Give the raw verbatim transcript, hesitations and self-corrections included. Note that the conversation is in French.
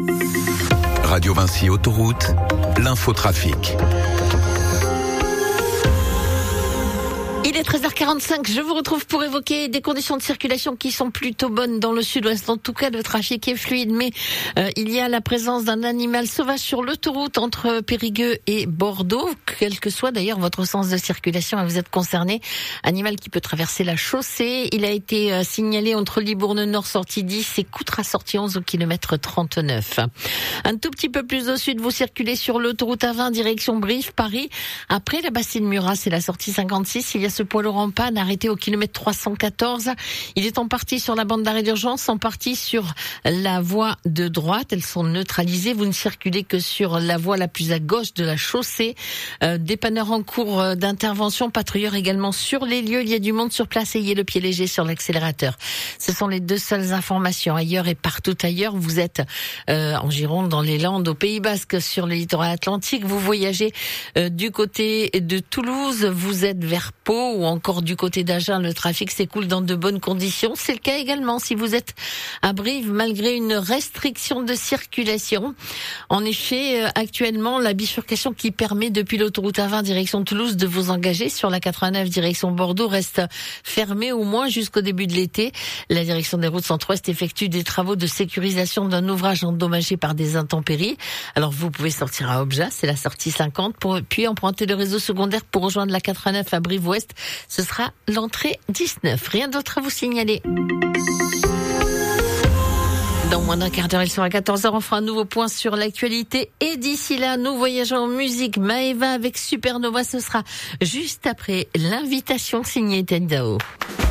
Radio Vinci Autoroute, l'infotrafic. Il est treize heures quarante-cinq, je vous retrouve pour évoquer des conditions de circulation qui sont plutôt bonnes dans le sud-ouest. En tout cas, le trafic est fluide, mais euh, il y a la présence d'un animal sauvage sur l'autoroute entre Périgueux et Bordeaux. Quel que soit d'ailleurs votre sens de circulation, vous êtes concerné. Animal qui peut traverser la chaussée. Il a été euh, signalé entre Libourne Nord sortie dix et Coutras sortie onze au kilomètre trente-neuf. Un tout petit peu plus au sud, vous circulez sur l'autoroute A vingt direction Brive, Paris. Après la Bastille-Murat, c'est la sortie cinquante-six. Il y a ce poids lourd en panne arrêté au kilomètre trois cent quatorze. Il est en partie sur la bande d'arrêt d'urgence, en partie sur la voie de droite. Elles sont neutralisées. Vous ne circulez que sur la voie la plus à gauche de la chaussée. Euh, dépanneur en cours d'intervention, patrouilleur également sur les lieux. Il y a du monde sur place. Ayez le pied léger sur l'accélérateur. Ce sont les deux seules informations. Ailleurs et partout ailleurs, vous êtes euh, en Gironde, dans les Landes, au Pays Basque, sur le littoral atlantique. Vous voyagez euh, du côté de Toulouse. Vous êtes vers Pau ou encore du côté d'Agen, le trafic s'écoule dans de bonnes conditions. C'est le cas également si vous êtes à Brive, malgré une restriction de circulation. En effet, actuellement, la bifurcation qui permet depuis l'autoroute A vingt direction Toulouse de vous engager sur la quatre-vingt-neuf direction Bordeaux reste fermée au moins jusqu'au début de l'été. La direction des routes centre-ouest effectue des travaux de sécurisation d'un ouvrage endommagé par des intempéries. Alors vous pouvez sortir à Obja, c'est la sortie cinquante, pour, puis emprunter le réseau secondaire pour rejoindre la quatre-vingt-neuf à Brive-Ouest. Ce sera l'entrée dix-neuf. Rien d'autre à vous signaler. Dans moins d'un quart d'heure, il sera quatorze heures. On fera un nouveau point sur l'actualité. Et d'ici là, nous voyageons en musique. Maëva avec Supernova. Ce sera juste après l'invitation signée Tendao.